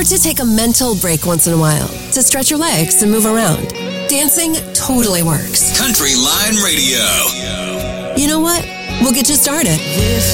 to take a mental break once in a while to stretch your legs and move around. Dancing totally works. Country Line Radio. You know what? We'll get you started. This